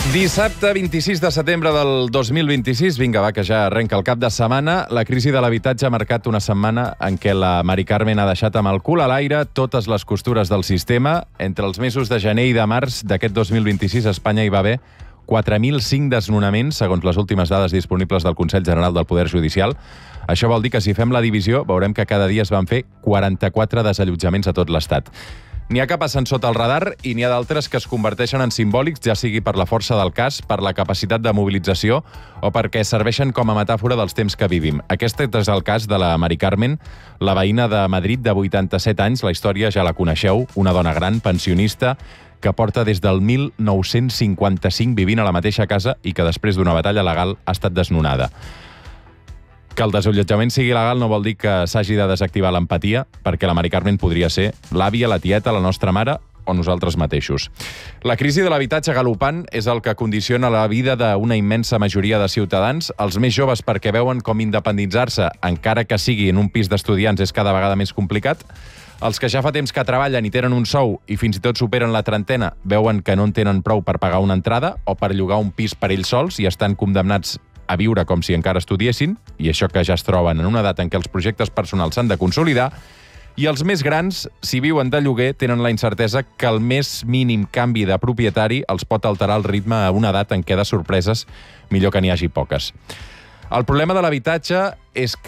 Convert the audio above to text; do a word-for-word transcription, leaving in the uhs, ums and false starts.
Dissabte vint-i-sis de setembre del dos mil vint-i-sis, vinga, va, que ja arrenca el cap de setmana. La crisi de l'habitatge ha marcat una setmana en què la Mari Carmen ha deixat amb el cul a l'aire totes les costures del sistema. Entre els mesos de gener i de març d'aquest dos mil vint-i-sis, a Espanya hi va haver quatre mil cinc desnonaments, segons les últimes dades disponibles del Consell General del Poder Judicial. Això vol dir que si fem la divisió, veurem que cada dia es van fer quaranta-quatre desallotjaments a tot l'Estat. N'hi ha que passen sota el radar i n'hi ha d'altres que es converteixen en simbòlics, ja sigui per la força del cas, per la capacitat de mobilització o perquè serveixen com a metàfora dels temps que vivim. Aquest és el cas de la Mari Carmen, la veïna de Madrid de vuitanta-set anys. La història ja la coneixeu, una dona gran, pensionista, que porta des del mil nou-cents cinquanta-cinc vivint a la mateixa casa i que després d'una batalla legal ha estat desnonada. Que el desallotjament sigui legal no vol dir que s'hagi de desactivar l'empatia, perquè la Mari Carmen podria ser l'àvia, la tieta, la nostra mare o nosaltres mateixos. La crisi de l'habitatge galopant és el que condiciona la vida d'una immensa majoria de ciutadans, els més joves perquè veuen com independitzar-se, encara que sigui en un pis d'estudiants, és cada vegada més complicat. Els que ja fa temps que treballen i tenen un sou i fins i tot superen la trentena veuen que no en tenen prou per pagar una entrada o per llogar un pis per ells sols i estan condemnats a viure com si encara estudiessin, i això que ja es troben en una edat en què els projectes personals s'han de consolidar. I els més grans, si viuen de lloguer, tenen la incertesa que el més mínim canvi de propietari els pot alterar el ritme a una edat en què de sorpreses millor que n'hi hagi poques. El problema de l'habitatge és que